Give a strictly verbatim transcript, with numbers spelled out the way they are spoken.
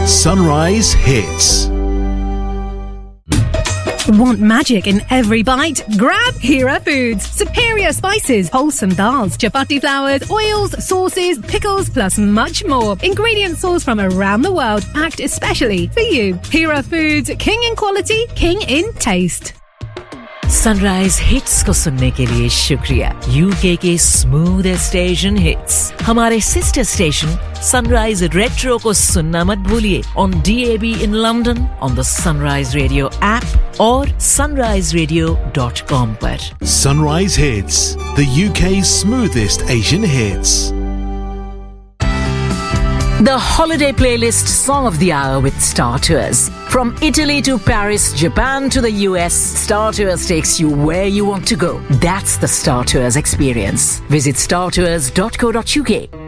Sunrise Hits. Want magic in every bite? Grab Hira Foods. Superior spices, wholesome dals, chapati flours, oils, sauces, pickles, plus much more. Ingredients sourced from around the world, packed especially for you. Hira Foods, king in quality, king in taste. Sunrise hits को सुनने के लिए शुक्रिया। UK के smoothest Asian hits हमारे sister station sunrise retro को सुनना मत भूलिए on DAB in London, on the sunrise radio app और सनराइज रेडियो डॉट कॉम पर। Sunrise Hits, the U K's smoothest Asian hits. The holiday playlist song of the hour with Star Tours. From Italy to Paris, Japan to the U S, Star Tours takes you where you want to go. That's the Star Tours experience. Visit star tours dot co dot uk.